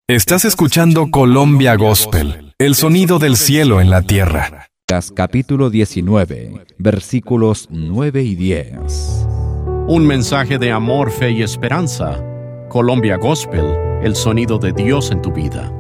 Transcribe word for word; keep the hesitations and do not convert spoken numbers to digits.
Estás escuchando Colombia Gospel, el sonido del cielo en la tierra. Capítulo diecinueve, versículos nueve y diez. Un mensaje de amor, fe y esperanza. Colombia Gospel, el sonido de Dios en tu vida.